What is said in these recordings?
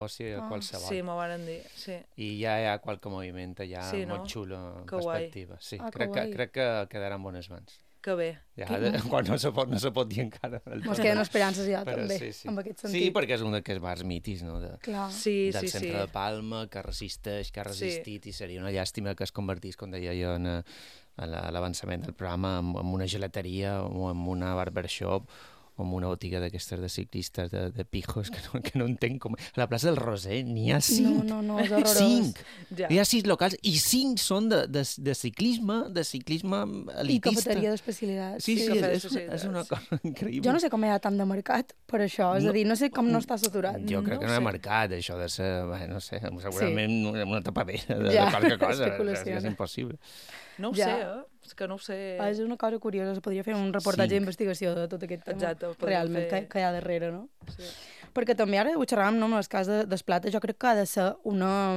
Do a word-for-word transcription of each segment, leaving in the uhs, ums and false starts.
o sigui, Ah, qualsevol. Sí, m'ho van dir, sí. I ja hi ha qualque moviment allà Sí, no? molt xulo en Que guai. perspectiva. Sí, Ah, que crec, que, guai. crec que quedarà en bones mans. Que bé. Ja, Que- de, quan no se pot, no se pot dir encara. del Mos tot, queden però- esperances ja, però també, sí, sí. en aquest Sí, sentit. perquè és un d'aquests bars mítics, no?, de, Clar. Sí, del sí, centre sí. de Palma, que resisteix, que ha Sí. resistit, i seria una llàstima que es convertís, com deia jo, en, eh, a la- a l'avançament del programa, en, en una gelateria o en una barbershop o en una botiga d'aquestes de ciclistes, de, de pijos, que no, que no entenc com... A la plaça del Roser n'hi ha cinc. No, no, no, és horrorós. Cinc! Ja. Hi ha sis locals i cinc són de, de, de ciclisme, de ciclisme I elitista. cafeteria d'especialitats. Sí, sí, cafè és, és, d'especialitats. és una cosa increïble. Jo no sé com hi ha tant de mercat per això, és No- a dir, no sé com no està saturat. Jo crec No que no hi ha sé. mercat, això de ser, bé, no sé, segurament sí. una tapadera de, Ja, de qualque cosa, especulació, és, és no? impossible. No ho Ja. sé, eh? És que no ho sé. Ah, és una cosa curiosa, es podria fer un reportatge Cinc. d'investigació de tot aquest tema. Exacte, ho podríem Realment, fer. que, que hi ha darrere, no? Sí. Perquè també ara ho xerràvem, no, amb les cases de, des plata, jo crec que ha de ser una,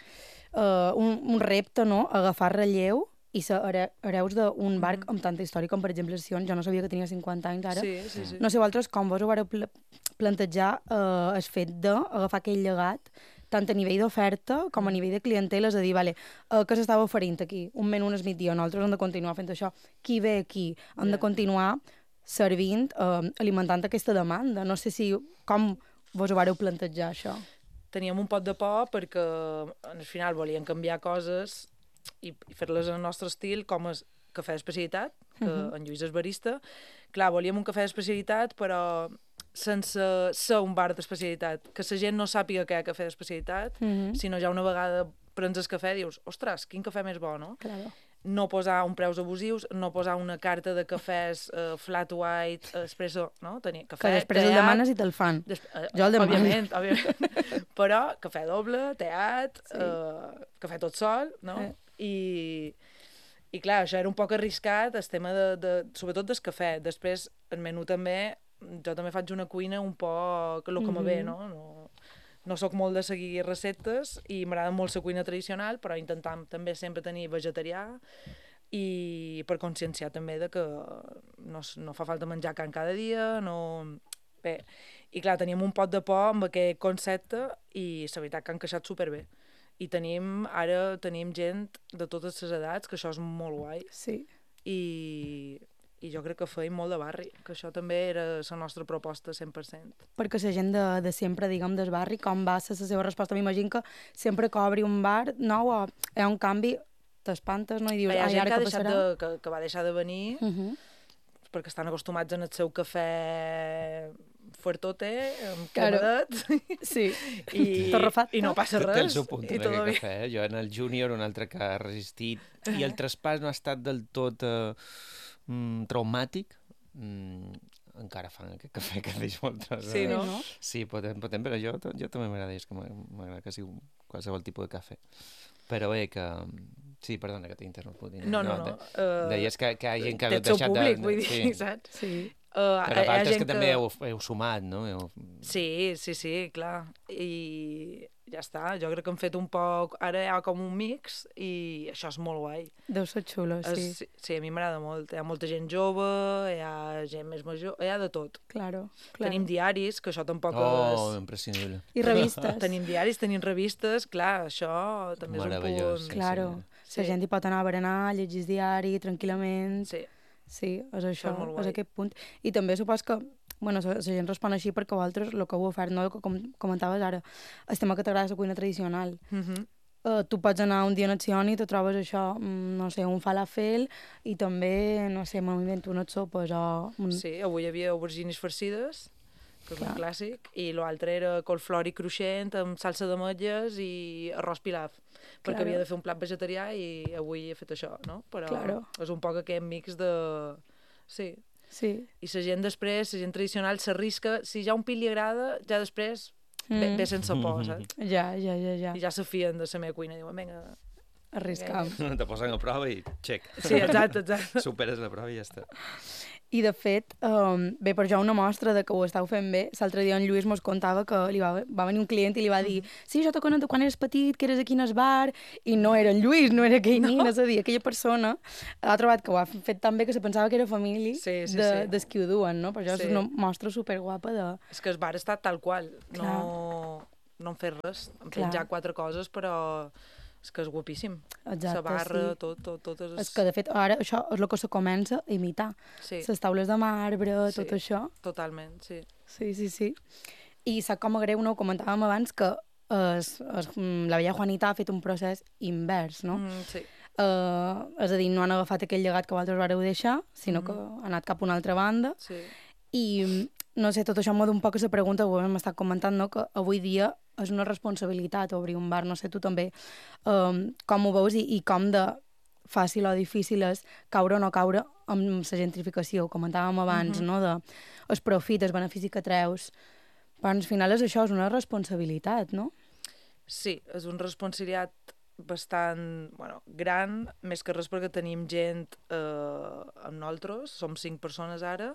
uh, un, un repte, no?, agafar relleu i ser here- hereus d'un barc amb tanta història com, per exemple, Sion. Jo no sabia que tenia cinquanta anys ara. Sí, sí, sí. No sé vosaltres com vos ho vareu pl plantejar uh, el fet d'agafar aquell llegat tant a nivell d'oferta com a nivell de clientela, és a dir, vale, uh, què s'estava oferint aquí? Un menú, un migdia, nosaltres hem de continuar fent això. Qui ve aquí? Hem Ja. de continuar servint, uh, alimentant aquesta demanda. No sé si com vos ho vareu plantejar, això. Teníem un pot de por perquè al final volíem canviar coses i, i fer-les en el nostre estil, com és cafè d'especialitat, que Mhm. en Lluís és barista. Clar, volíem un cafè d'especialitat, però sense ser un bar d'especialitat. Que la gent no sàpiga què hi ha cafè d'especialitat, Mhm. sinó ja una vegada prens el cafè dius, ostres, quin cafè més bo, no? Claro. No posar un preus abusius, no posar una carta de cafès uh, flat white, espresso, no? Tenir cafè, Que després el teat, demanes i te'l fan. Des... eh, Jo el demano. Òbviament, òbviament. Però cafè doble, teat, Sí. sí. uh, cafè tot sol, no? Eh. I, I clar, això era un poc arriscat, el tema de, de sobretot del cafè. Després, el menú també, jo també faig una cuina un poc el que me ve, Mhm. no? No, no sóc molt de seguir receptes i m'agrada molt la cuina tradicional, però intentam també sempre tenir vegetarià i per conscienciar també de que no, s- no fa falta menjar carn cada dia, no... Bé, i clar, teníem un pot de por amb aquest concepte i la veritat que ha encaixat superbé. I tenim, ara tenim gent de totes les edats, que això és molt guai, Sí. i, i jo crec que feim molt de barri, que això també era la nostra proposta cent per cent. Perquè la gent de, de sempre, diguem, del barri, com va ser la seva resposta? M'imagino que sempre que obri un bar nou o hi ha un canvi, t'espantes, no? I dius, Hi ha ai, gent ara que, ha què deixat passarà? de, que, que va deixar de venir Uh -huh. perquè estan acostumats en el seu cafè fuertote, amb Claro. cremadet, Sí. i, Torrefacte. i no passa Té- res. Té el seu punt, i també, tot aquest bé. cafè. Eh? Jo en el júnior, un altre que ha resistit, i el traspàs no ha estat del tot eh, mm, traumàtic. Mm, encara fan aquest cafè que deix moltes... Sí, eh, no? no? Sí, potent, potent, però jo, jo també m'agrada, és que m'agrada m'agrada que sigui qualsevol tipus de cafè. Però bé, que... Sí, perdona, que t'he interromput. No, no, no. de- Uh, Deies que, que hi ha gent que ha té el seu deixat públic, de... vull dir, Sí. saps? Sí. Uh, Però vosaltres que també heu, heu sumat, no? Heu... Sí, sí, sí, clar. I ja està, jo crec que hem fet un poc... Ara hi ha com un mix i això és molt guai. Deu ser xulo, sí. És, sí, sí, a mi m'agrada molt. Hi ha molta gent jove, hi ha gent més major, hi ha de tot. Claro, claro. Tenim diaris, que això tampoc Oh, és... imprescindible. I revistes. Tenim diaris, tenim revistes, clar, això també és un Meravellós, punt... sí. Claro. sí. La gent hi pot anar a berenar, llegir diari, tranquil·lament. Sí, Sí, és això, és molt és guai. aquest punt. I també supos que, bueno, la la gent respon així perquè vosaltres el que heu ofert, no? Com comentaves ara, el tema que t'agrada la cuina tradicional. uh -huh. Uh, tu pots anar un dia a Nazioni i te trobes això, mm, no sé, un falafel i també, no sé, m'invento unes sopes o... Un... Sí, avui hi havia aubergines farcides, que és Clar. un clàssic, i l'altre era colflori cruixent amb salsa d'ametlles i arròs pilaf, perquè Claro. havia de fer un plat vegetarià i avui he fet això, no? Però Claro. és un poc aquest mix de... Sí. Sí. I la gent després, la gent tradicional, s'arrisca, si ja un pil li agrada, ja després ve, Mm. ve sense por, saps? Ja, ja, ja, ja. I ja se fien de la meva cuina, diuen, vinga... Arriscam. Te posen a prova i xec. Sí, exacte, exacte. Superes la prova i ja està. I, de fet, um, bé, per jo una mostra de que ho estàu fent bé, l'altre dia en Lluís mos contava que li va, va venir un client i li va dir sí, jo te conec de quan eres petit, que eres aquí en el bar, i no era en Lluís, no era aquell no. nin, és a dir, aquella persona ha trobat que ho ha fet tan bé que se pensava que era família Sí, sí, de, sí. des qui ho duen, no? Per això Sí. és una mostra superguapa de... És que el bar està tal qual. Clar. No, no hem fet res. Hem Clar. fet ja quatre coses, però és que és guapíssim. Exacte, La barra, sí. tot, tot, tot és... És que, de fet, ara això és el que se comença a imitar. Sí, Les taules de marbre, Sí. tot això. totalment, sí. Sí, sí, sí. I sap com a greu, no? Ho comentàvem abans, que es, es, la vella Juanita ha fet un procés invers, no? Mm, sí. Uh, és a dir, no han agafat aquell llegat que vosaltres vareu deixar, sinó que ha anat cap a una altra banda. Sí. I, no sé, tot això em va un poc a la pregunta, ho hem estat comentant, no? Que avui dia és una responsabilitat obrir un bar, no sé, tu també, um, com ho veus i, i com de fàcil o difícil és caure o no caure amb la gentrificació, ho comentàvem abans, Mhm. no? De el profit, el benefici que treus. Però al final és això, és una responsabilitat, no? Sí, és una responsabilitat bastant bueno, gran, més que res perquè tenim gent eh, amb nosaltres, som cinc persones ara,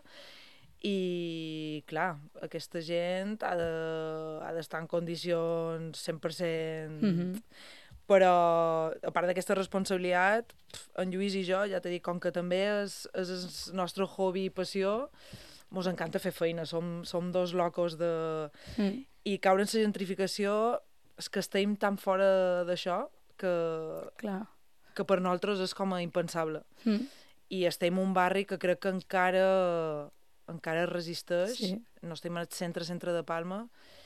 i clar, aquesta gent ha de- ha d'estar en condicions cent per cent, Mhm. però a part d'aquesta responsabilitat, pf, en Lluís i jo, ja t'he dit, com que també és, és el nostre hobby i passió, mos encanta fer feina, som, som dos locos de... Mm. I caure en la gentrificació és que estem tan fora d'això que, Clar. que per nosaltres és com a impensable. Mm. I estem en un barri que crec que encara encara resisteix. Sí. No estem al centre-centre de Palma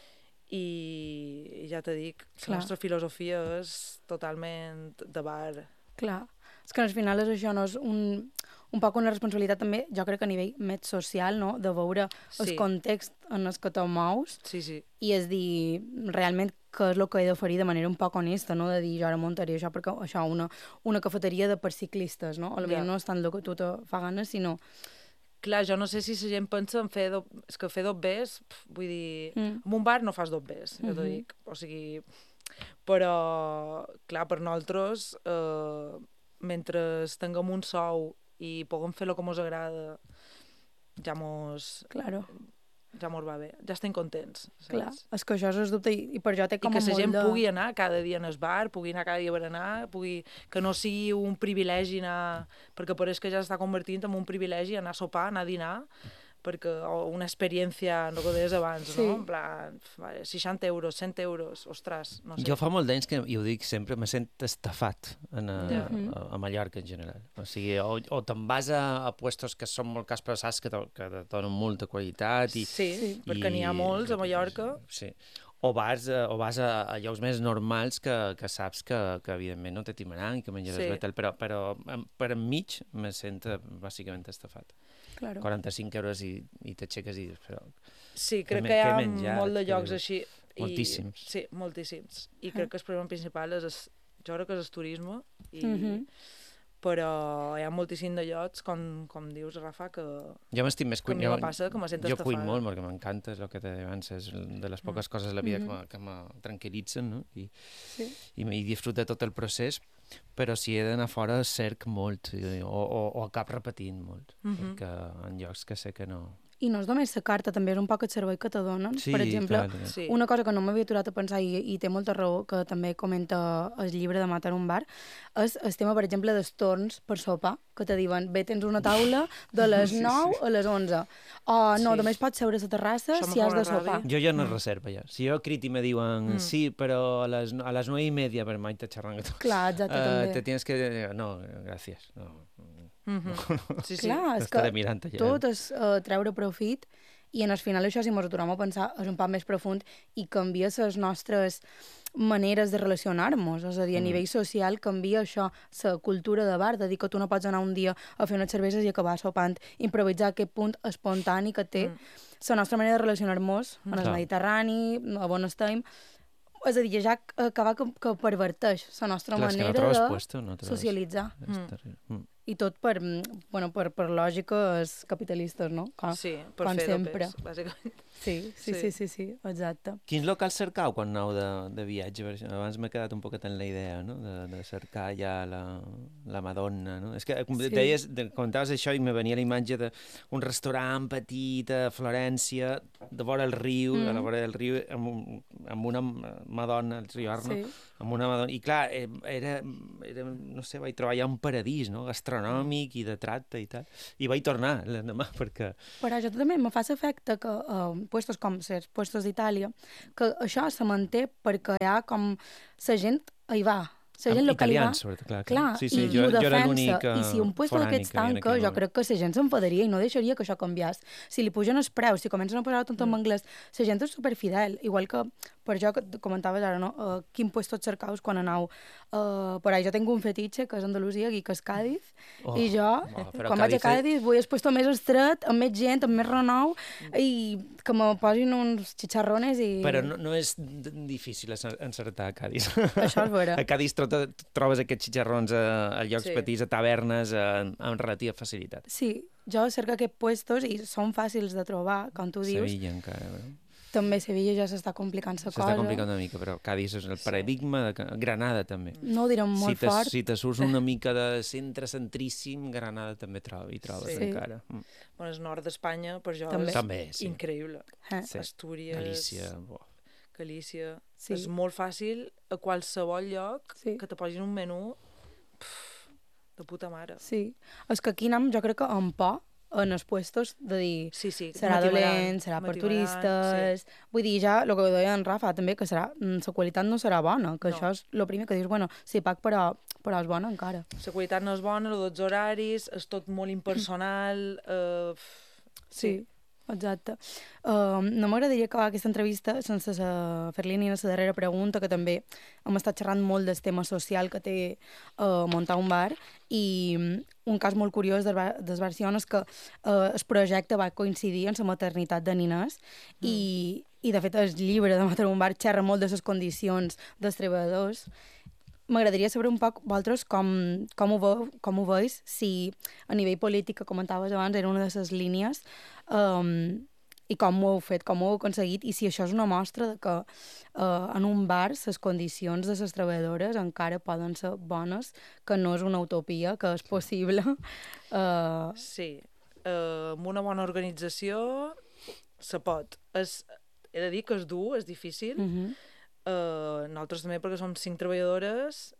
i, i ja t'he dic, la Clar. nostra filosofia és totalment de bar. Clar. És que al final és això, no? És un, un poc una responsabilitat també, jo crec que a nivell més social, no? De veure el Sí. context en el que te mous Sí, sí. i és dir, realment, què és el que he d'oferir de manera un poc honesta, no? De dir, jo ara muntaré això perquè això, una, una cafeteria de per ciclistes, no? A la Ja. no és tant el que tu te fa gana, sinó... Clar, jo no sé si la gent pensa en fer... Do... És que fer dobbers, pf, vull dir... Mm. En un bar no fas dobbers, ja t'ho Mhm. dic. O sigui... Però, clar, per nosaltres, eh, mentre tinguem un sou i puguem fer el que ens agrada, ja mos, Claro, ja mos va bé. Ja estem contents, saps? clar. És que això és el dubte i, i per jo té I com que a la molt gent de... pugui anar cada dia al bar, pugui anar cada dia a berenar, pugui... que no sigui un privilegi anar... Perquè pareix que ja s'està convertint en un privilegi anar a sopar, anar a dinar, perquè, o una experiència, no que deies abans, Sí. no? En plan, vale, seixanta euros, cent euros, ostres, no sé. Jo fa molt d'anys que, i ho dic sempre, me sent estafat en a, Ja. a, a Mallorca en general. O sigui, o, o te'n vas a, a puestos que són molt cars, però saps que, te, que te donen molta qualitat. I, Sí, Sí. perquè n'hi ha molts a Mallorca. Sí. O vas, a, o vas a, a llocs més normals que, que saps que, que evidentment no te timaran i que menjaràs Sí. bé, tal, però, però em- per enmig me sent eh, bàsicament estafat. Claro. quaranta-cinc euros i, i t'aixeques i dius, però... Sí, Que crec me- que hi que ha he menjat, molt de que llocs dius. així. I, Moltíssims. Sí, moltíssims. I crec que el problema principal és, es, jo crec que és el turisme, i, Mhm. però hi ha moltíssim de llocs, com, com dius, Rafa, que, Jo m'estic més que a cuint. mi Jo, me passa que me sento jo cuin estafada. molt perquè m'encanta, és el que te deia abans, és de les poques coses de la vida que me- que me tranquil·litzen, no? I, Sí. i, i disfruta tot el procés, però si he d'anar fora cerc molt, i- o, o, o acab repetint molt, Mhm. perquè en llocs que sé que no... I no és només la carta, també és un poc el servei que te donen. Sí, per exemple, clar, Sí. una cosa que no m'havia aturat a pensar i, i té molta raó, que també comenta el llibre de Matar un bar, és el tema, per exemple, dels torns per sopar, que te diuen, bé, tens una taula de les nou a les onze. O no, Sí. només pots seure a la terrassa Això me si fa has de una ràbia. sopar. Jo ja no reserva, ja. Si jo crit i me diuen, Mm. sí, però a les, a les nueve y media, per mai te xerran que tu... Clar, exacte, Eh, també. te tienes que... No, gràcies. No. Mhm. Sí, sí. Clar, és T'estaré que mirant allà. tot és uh, treure profit i en el final això, si ens aturem a pensar, és un poc més profund i canvia les nostres maneres de relacionar-nos. És a dir, a Mm. nivell social canvia això, la cultura de bar, de dir que tu no pots anar un dia a fer unes cerveses i acabar sopant, improvisar aquest punt espontani que té la nostra manera de relacionar-nos en el Clar. Mediterrani, a on estem. És a dir, ja acabar que, que perverteix la nostra Clar, és que no manera trobes de puesto, no trobes... socialitzar. És terrible. Mm. I tot per, mm, bueno, per, per lògiques capitalistes, no? Com, Sí, per com fer sempre. dopers, bàsicament. Sí, sí, Sí. sí, sí, sí, exacte. Quins locals cercau quan aneu de, de viatge? Per exemple, abans m'he quedat un poquet en la idea, no? De, de cercar ja la, la Madonna, no? És que com Sí. deies, de, comentaves això i me venia la imatge d'un restaurant petit a Florència, de vora el riu, mm. a la vora del riu, amb, un, amb una Madonna, el riu Arno, Sí. amb una Madonna. I clar, eh, era, era, no sé, vaig trobar ja un paradís, no? Gastronòmic, gastronòmic i de tracte i tal. I vaig tornar l'endemà perquè... Però això també me fa l'efecte que uh, puestos com els puestos d'Itàlia, que això se manté perquè hi ha com la gent hi va. La gent local hi va. Italians, sobretot, clar. Clar, sí, sí, i, jo, i ho jo era defensa. l'únic I si un puesto d'aquests tanca, jo crec que la gent s'enfadaria i no deixaria que això canviés. Si li pugen els preus, si comencen a posar tot en anglès, la gent és superfidel. Igual que, per jo, que comentaves ara, no? Uh, quin puesto et cercaus quan anau? Uh, per ahí jo tinc un fetitxe, que és Andalusia, aquí, que és Càdiz, oh, i jo, oh, quan Càdiz vaig a Càdiz, és... vull el puesto més estret, amb més gent, amb més renou, i que me posin uns xicharrones i... Però no, no és difícil encertar a Càdiz. Això és vera. A Càdiz trobes aquests xitxarrons a, a llocs sí. petits, a tavernes, a, amb relativa facilitat. Sí, jo cerco aquests puestos i són fàcils de trobar, com tu dius. Sevilla encara, no? També Sevilla ja s'està complicant la cosa. S'està complicant una mica, però Cádiz és el paradigma de Granada també. No ho direm molt si fort. Si te surts una mica de centre centríssim, Granada també troba, hi trobes sí. encara. Mm. Bueno, el nord d'Espanya, per jo, també. és també, sí. increïble. Eh? Sí. Astúries... Galícia... Oh. Galícia. Sí. És molt fàcil a qualsevol lloc sí. que te posin un menú pff, de puta mare. Sí. És que aquí anem, jo crec que amb por en els puestos de dir sí, sí. serà dolent, serà per turistes... Sí. Vull dir, ja, el que deia en Rafa també, que serà, la qualitat no serà bona, que no. Això és el primer que dius, bueno, sí, pac, però, però és bona encara. La qualitat no és bona, els dotze horaris, és tot molt impersonal... Uh, sí. sí. Exacte. Uh, no m'agradaria acabar aquesta entrevista sense fer-li ni la darrera pregunta, que també hem estat xerrant molt del tema social que té uh, muntar un bar, i un cas molt curiós del bar, del Barcelona és que uh, el projecte va coincidir amb la maternitat de Ninàs mm. i, i de fet el llibre de Matar un bar xerra molt de les condicions dels treballadors. M'agradaria saber un poc vosaltres com, com, ho veu, com ho veus, si a nivell polític, que comentaves abans, era una de les línies, um, i com ho heu fet, com ho heu aconseguit, i si això és una mostra de que uh, en un bar les condicions de les treballadores encara poden ser bones, que no és una utopia, que és possible. Uh... Sí, uh, amb una bona organització se pot. És, he de dir que és dur, és difícil, uh-huh. Uh, nosaltres també perquè som cinc treballadores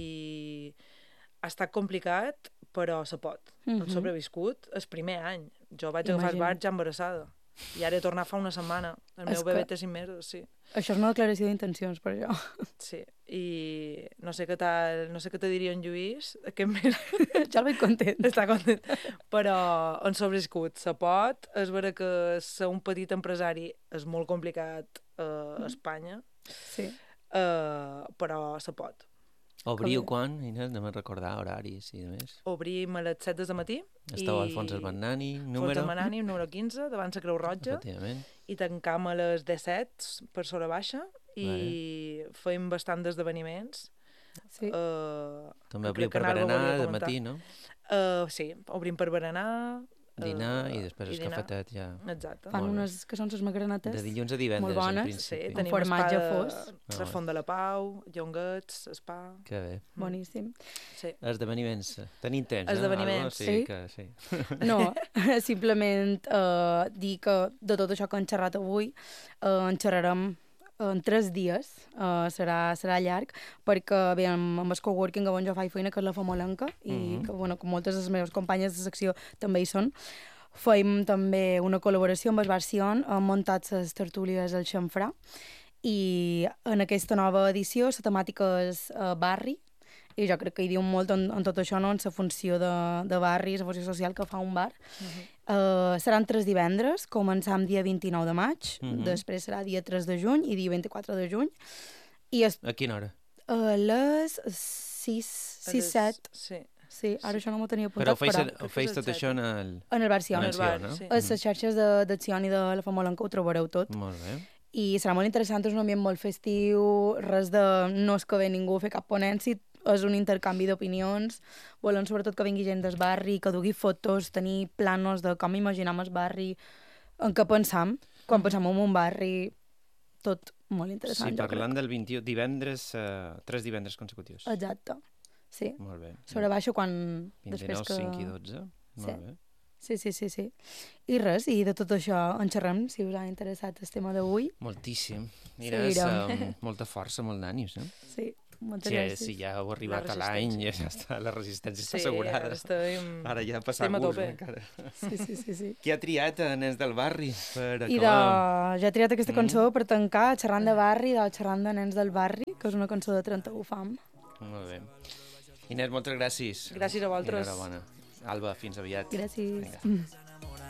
i ha estat complicat, però se pot. Uh-huh. Hem sobreviscut el primer any. Jo vaig agafar el bar ja embarassada i ara he tornat fa una setmana. El meu bebè té cinc mesos, sí. Això és una declaració d'intencions per jo. Sí, i no sé què tal, no sé què te diria en Lluís, aquest mes... Ja el veig content. Està content. Però hem sobreviscut. Se pot. És vera que ser un petit empresari és molt complicat a Espanya. Sí. Uh, però se pot. Obriu quan, Inés? Anem a recordar horaris i demés. Obrim a les set del matí. Estau al Fons Esbernani, número... Fons Esbernani, número quinze, davant la Creu Roja. I tancam a les disset per sobre baixa i vale. Fem bastant d'esdeveniments. Sí. Uh, També obriu per berenar de matí, no? Uh, sí, obrim per berenar, dinar i després el cafetet ja. Exacte. Fan unes que són les magranetes. De dilluns a divendres, molt bones. en principi. Sí, tenim formatge de... fos. La oh. Font de la Pau, llonguets, spa... Que bé. Boníssim. Sí. Esdeveniments. Tenim temps, Esdeveniments. eh? Sí, que, sí. No, simplement uh, dir que de tot això que hem xerrat avui uh, en xerrarem en tres dies, uh, serà, serà llarg, perquè bé, amb, amb el coworking on jo faig feina, que és la Famolenca, i mm-hmm. que, bueno, com moltes de les meves companyes de secció també hi són, fem també una col·laboració amb el Bar Sion, hem muntat les tertúlies al Xamfrà, i en aquesta nova edició la temàtica és uh, barri, i jo crec que hi diu molt en, en tot això, no? En la funció de, de barri, la funció social que fa un bar. Uh-huh. Uh, seran tres divendres, començam dia vint-i-nou de maig, uh-huh. després serà dia tres de juny i dia vint-i-quatre de juny. I es... A quina hora? A les sis, sis, set. Sí. Sí, ara això no m'ho tenia apuntat, però... Feis, però... Ho feis tot això en el... En el Bar Sion. En el Bar, no? Sí. A les xarxes de, de Sion i de la Famolenca ho trobareu tot. Molt bé. I serà molt interessant, és un ambient molt festiu, res de no és que ve ningú a fer cap ponència, és un intercanvi d'opinions, volem sobretot que vingui gent del barri, que dugui fotos, tenir planos de com imaginam el barri, en què pensam, quan pensam en un barri, tot molt interessant. Sí, parlant del vint-i-u, divendres, uh, tres divendres consecutius. Exacte, sí. Molt bé. Sobre baixo quan... vint-i-nou, que... cinc i dotze, molt sí. bé. Sí, sí, sí, sí. I res, i de tot això en xerrem, si us ha interessat el tema d'avui. Moltíssim. Mira, és um, molta força, molt d'ànims, no? Sí. Moltes Sí, gràcies. si ja heu arribat La a l'any, ja, resistència. ja està, la resistència està Sí, assegurada. ara estem... Ara ja ha passat estem a gust, tope. encara. Sí, sí, sí, sí. Qui ha triat a Nens del Barri per I de... acabar? ja he triat aquesta cançó Mm. per tancar, xerrant de barri, de xerrant de nens del barri, que és una cançó de trenta-u fam. Molt bé. Inés, moltes gràcies. Gràcies a vosaltres. I enhorabona. Alba, fins aviat. Gràcies. Vinga. Mm.